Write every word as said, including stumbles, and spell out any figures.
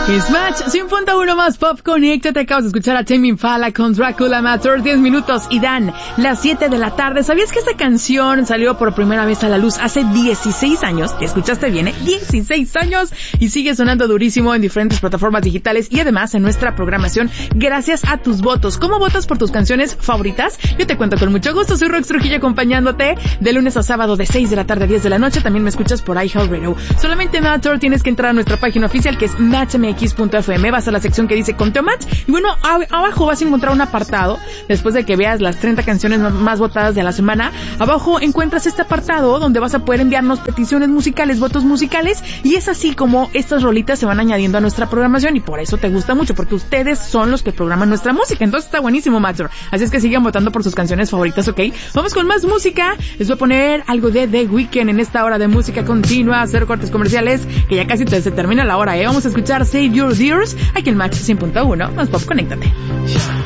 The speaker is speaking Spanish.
Es Match cien punto uno más Pop Connect. Te acabas de escuchar a Tame Impala con Dracula Matter. diez minutos y dan las siete de la tarde. ¿Sabías que esta canción salió por primera vez a la luz hace dieciséis años? ¿Te escuchaste bien, eh? dieciséis años y sigue sonando durísimo en diferentes plataformas digitales y además en nuestra programación gracias a tus votos. ¿Cómo votas por tus canciones favoritas? Yo te cuento con mucho gusto. Soy Rox Trujillo acompañándote de lunes a sábado de seis de la tarde a diez de la noche. También me escuchas por iHeartRadio. Solamente Matter, tienes que entrar a nuestra página oficial que es match m x punto f m. Vas a la sección que dice Conteo Match y bueno, ab- abajo vas a encontrar un apartado. Después de que veas las treinta canciones más votadas de la semana, abajo encuentras este apartado donde vas a poder enviarnos peticiones musicales, votos musicales, y es así como estas rolitas se van añadiendo a nuestra programación y por eso te gusta mucho, porque ustedes son los que programan nuestra música. Entonces está buenísimo, Matter. Así es que sigan votando por sus canciones favoritas, ¿ok? Vamos con más música. Les voy a poner algo de The Weeknd en esta hora de música continua, hacer cortes comerciales, que ya casi te, se termina la hora, ¿eh? Vamos a escuchar Save Your Tears aquí en Match cien punto uno más Pop, conéctate.